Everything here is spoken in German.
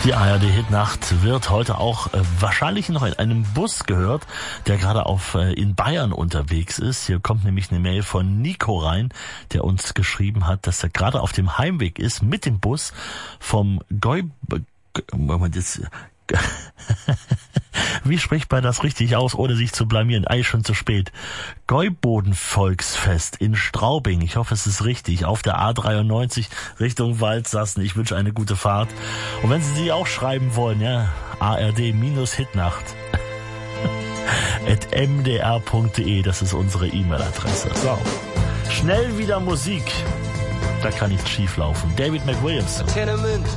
Die ARD-Hitnacht wird heute auch wahrscheinlich noch in einem Bus gehört, der gerade in Bayern unterwegs ist. Hier kommt nämlich eine Mail von Nico rein, der uns geschrieben hat, dass er gerade auf dem Heimweg ist mit dem Bus vom Wie spricht man das richtig aus, ohne sich zu blamieren? Eigentlich schon zu spät. Gäuboden-Volksfest in Straubing. Ich hoffe, es ist richtig. Auf der A93 Richtung Waldsassen. Ich wünsche eine gute Fahrt. Und wenn Sie auch schreiben wollen, ja, ARD-Hitnacht @mdr.de, das ist unsere E-Mail-Adresse. So. Schnell wieder Musik. Da kann nichts schief laufen. David McWilliams. A tenement